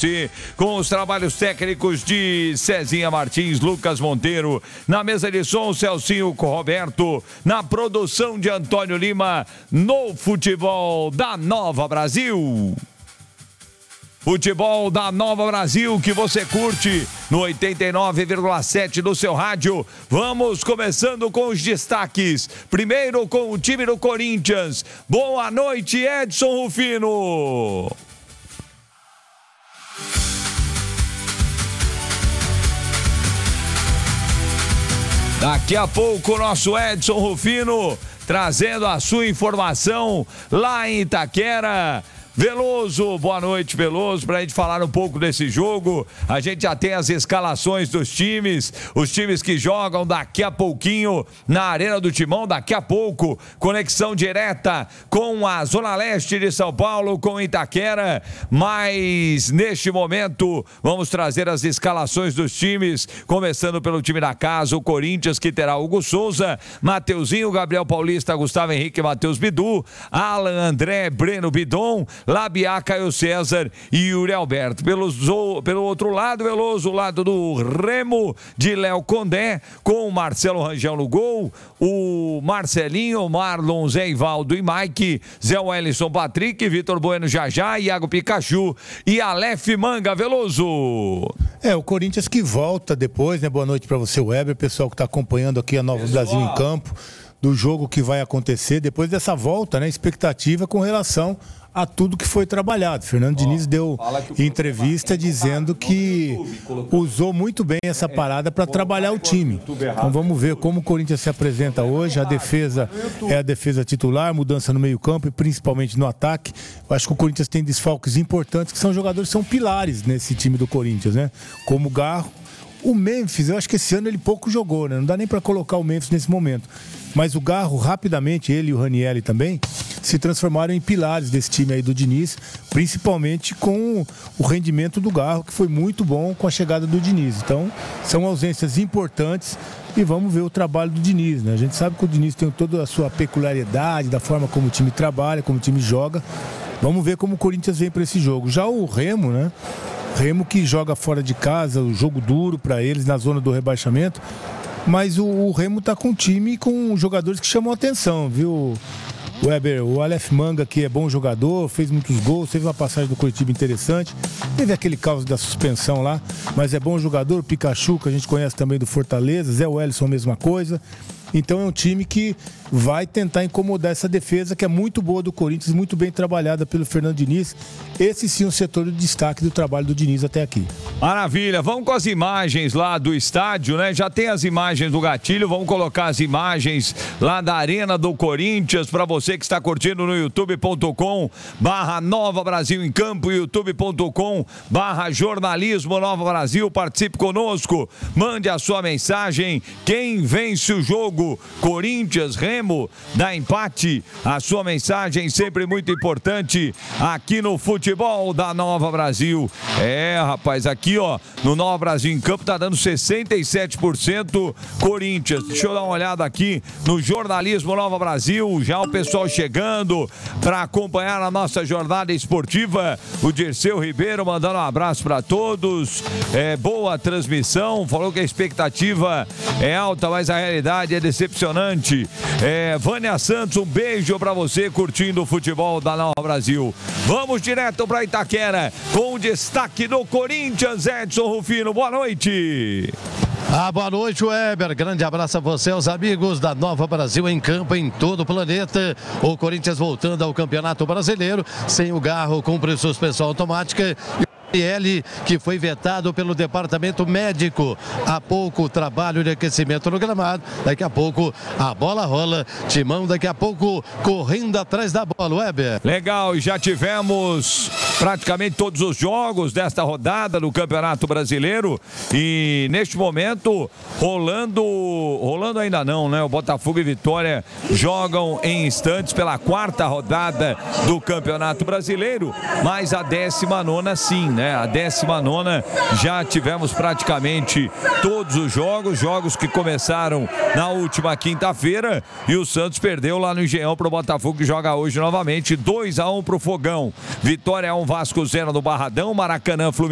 você, com os trabalhos técnicos de Cezinha Martins, Lucas Monteiro, na mesa de som, Celcinho Roberto, na produção de Antônio Lima, no futebol da Nova Brasil. Futebol da Nova Brasil que você curte no 89,7 do seu rádio. Vamos começando com os destaques. Primeiro com o time do Corinthians. Boa noite, Edson Rufino. Daqui a pouco o nosso Edson Rufino trazendo a sua informação lá em Itaquera. Veloso, boa noite, Veloso, pra gente falar um pouco desse jogo. A gente já tem as escalações dos times, os times que jogam daqui a pouquinho na Arena do Timão, daqui a pouco, conexão direta com a Zona Leste de São Paulo, com Itaquera, mas neste momento vamos trazer as escalações dos times, começando pelo time da casa, o Corinthians, que terá Hugo Souza, Mateuzinho, Gabriel Paulista, Gustavo Henrique, Matheus Bidu, Alan, André, Breno Bidon, Labiá, Caio César e Yuri Alberto. Pelo outro lado, Veloso, o lado do Remo de Léo Condé, com o Marcelo Rangel no gol, o Marcelinho, Marlon, Zé Ivaldo e Mike, Zé Wellison, Patrick, Vitor Bueno, Jajá, Iago Pikachu e Aleph Manga. Veloso. O Corinthians que volta depois, né? Boa noite para você, Weber, pessoal que está acompanhando aqui a Nova Brasil em Campo, do jogo que vai acontecer depois dessa volta, né? Expectativa com relação a tudo que foi trabalhado. Fernando Diniz deu entrevista dizendo que usou muito bem essa parada para trabalhar o time. Então vamos ver como o Corinthians se apresenta hoje. A defesa é a defesa titular, mudança no meio-campo e principalmente no ataque. Eu acho que o Corinthians tem desfalques importantes, que são jogadores que são pilares nesse time do Corinthians, né? Como o Garro. O Memphis, eu acho que esse ano ele pouco jogou, né? Não dá nem para colocar o Memphis nesse momento. Mas o Garro, rapidamente, ele e o Ranieri também, se transformaram em pilares desse time aí do Diniz, principalmente com o rendimento do Garro, que foi muito bom com a chegada do Diniz. Então, são ausências importantes e vamos ver o trabalho do Diniz, né? A gente sabe que o Diniz tem toda a sua peculiaridade, da forma como o time trabalha, como o time joga. Vamos ver como o Corinthians vem para esse jogo. Já o Remo, né? Remo que joga fora de casa, o jogo duro para eles na zona do rebaixamento, mas o Remo tá com um time com jogadores que chamam a atenção, viu, Weber? O Aleph Manga, que é bom jogador, fez muitos gols, teve uma passagem do Curitiba interessante, teve aquele caos da suspensão lá, mas é bom jogador. O Pikachu, que a gente conhece também do Fortaleza, Zé Wellison, mesma coisa. Então é um time que vai tentar incomodar essa defesa, que é muito boa do Corinthians, muito bem trabalhada pelo Fernando Diniz. Esse sim é o setor de destaque do trabalho do Diniz até aqui. Maravilha, vamos com as imagens lá do estádio, né? Já tem as imagens do gatilho, vamos colocar as imagens lá da Arena do Corinthians para você que está curtindo no youtube.com/Nova Brasil em Campo, youtube.com/Jornalismo Nova Brasil. Participe conosco, mande a sua mensagem. Quem vence o jogo? Corinthians, Remo, dá empate? A sua mensagem sempre muito importante aqui no futebol da Nova Brasil. Rapaz, aqui ó, no Nova Brasil em Campo tá dando 67% Corinthians. Deixa eu dar uma olhada aqui no Jornalismo Nova Brasil, já o pessoal chegando para acompanhar a nossa jornada esportiva. O Dirceu Ribeiro mandando um abraço para todos. Boa transmissão, falou que a expectativa é alta, mas a realidade é decepcionante. Vânia Santos, um beijo pra você curtindo o futebol da Nova Brasil. Vamos direto pra Itaquera com o destaque do Corinthians, Edson Rufino. Boa noite. Boa noite, Weber. Grande abraço a você, aos amigos da Nova Brasil em Campo, em todo o planeta. O Corinthians voltando ao Campeonato Brasileiro, sem o Garro, cumpre suspensão automática. Ele que foi vetado pelo departamento médico. Há pouco trabalho de aquecimento no gramado. Daqui a pouco a bola rola. Timão daqui a pouco correndo atrás da bola, Weber. Legal, e já tivemos praticamente todos os jogos desta rodada do Campeonato Brasileiro. E neste momento, rolando ainda não, né? O Botafogo e Vitória jogam em instantes pela quarta rodada do Campeonato Brasileiro. Mas a 19ª sim, né? A 19ª já tivemos praticamente todos os jogos que começaram na última quinta-feira, e o Santos perdeu lá no Engenhão para o Botafogo, que joga hoje novamente. 2-1 para o Fogão. Vitória 1, Vasco 0 no Barradão. Maracanã, Fluminense